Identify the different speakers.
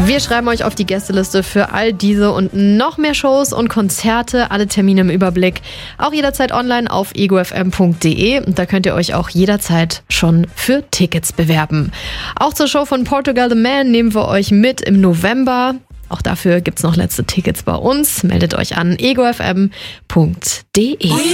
Speaker 1: Wir schreiben euch auf die Gästeliste für all diese und noch mehr Shows und Konzerte. Alle Termine im Überblick. Auch jederzeit online auf egofm.de. Und da könnt ihr euch auch jederzeit schon für Tickets bewerben. Auch zur Show von Portugal The Man nehmen wir euch mit im November. Auch dafür gibt's noch letzte Tickets bei uns. Meldet euch an egofm.de.